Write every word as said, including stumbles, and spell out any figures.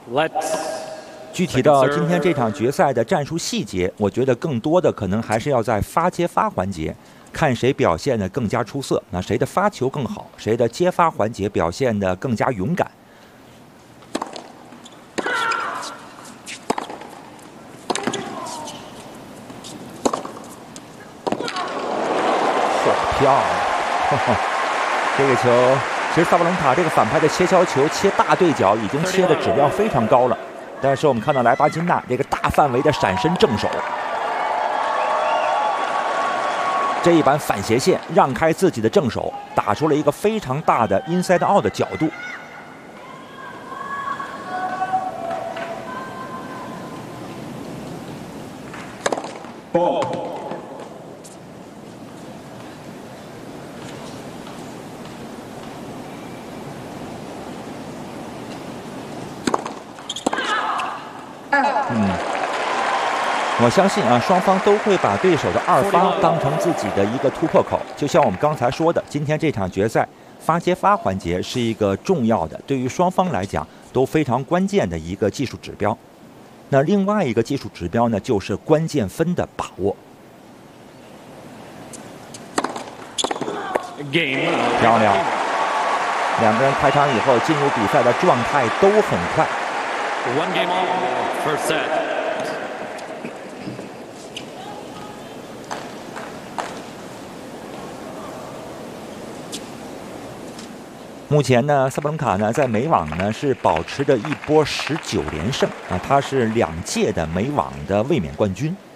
具体到今天这场决赛的战术细节，我觉得更多的可能还是要在发接发环节，看谁表现得更加出色，那谁的发球更好，谁的接发环节表现得更加勇敢。嚯，漂亮！呵呵，这个球。 其实萨布伦卡这个反拍的切削球切大对角已经切的质量非常高了，但是我们看到莱巴金纳这个大范围的闪身正手，这一板反斜线让开自己的正手，打出了一个非常大的 inside out 的角度。ball。 嗯，我相信啊，双方都会把对手的二发当成自己的一个突破口。就像我们刚才说的，今天这场决赛发接发环节是一个重要的，对于双方来讲都非常关键的一个技术指标。那另外一个技术指标呢，就是关键分的把握。漂亮，两个人开场以后进入比赛的状态都很快。 One game all, first set. 目前呢，萨布伦卡呢在美网呢是保持着一波十九连胜啊，他是两届的美网的卫冕冠军。